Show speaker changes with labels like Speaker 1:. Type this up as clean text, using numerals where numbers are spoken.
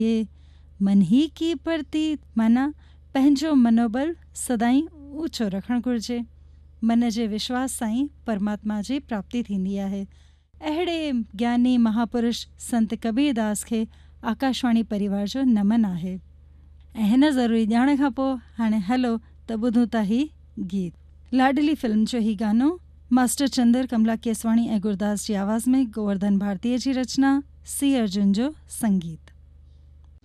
Speaker 1: ये मन ही की प्रतीत माना पंहिंजो मनोबल सदाईं ऊचो रखणु घुरिजे। मन जे विश्वास सां ई परमात्मा जी प्राप्ति थींदी आहे। अहिड़े ज्ञानी महापुरुष संत कबीरदास खे आकाशवाणी परिवार जो नमन आहे। ऐं हिन ज़रूरी ॼाण खां पोइ हाणे हलो त ॿुधूं था ही गीत। लाडली फिल्म जो ही गानो मास्टर चंदर, कमला केसवाणी ऐं गुरदास जी आवाज़ में गोवर्धन भारतीअ जी रचना, सी अर्जुन जो संगीत।